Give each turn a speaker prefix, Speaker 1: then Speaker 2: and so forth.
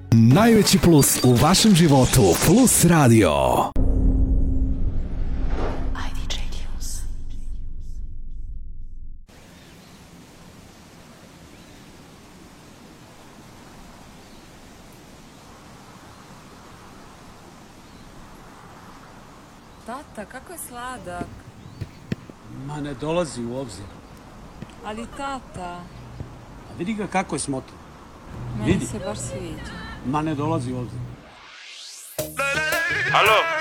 Speaker 1: Najveći plus u vašem životu. Plus radio.
Speaker 2: Tata, kako je sladak.
Speaker 3: Ma ne dolazi u obzir.
Speaker 2: Ali tata,
Speaker 3: A vidi ga kako je smotan.
Speaker 2: meni
Speaker 3: Vidi.
Speaker 2: se baš sviđa.
Speaker 3: Ma ne dolazi u obzir.
Speaker 4: Alo?